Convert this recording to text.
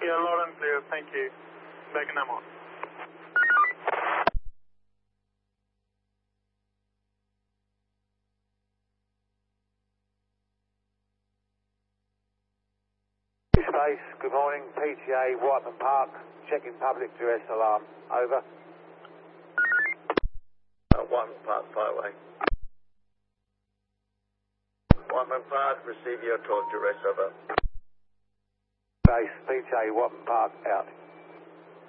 Yeah, loud and clear. Thank you. Back in a moment. Space, good morning. PTA, Whiteman Park. Checking public address alarm. Over. Whiteman Park Byway. Whiteman Park, receive your talk to rest. Over. Space, PTA, Whiteman Park, out.